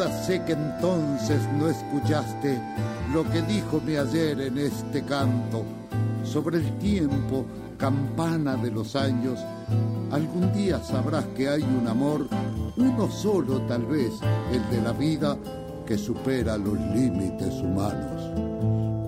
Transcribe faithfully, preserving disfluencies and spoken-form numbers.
Ya sé que entonces no escuchaste lo que díjome ayer en este canto sobre el tiempo, campana de los años. Algún día sabrás que hay un amor, uno solo tal vez, el de la vida, que supera los límites humanos.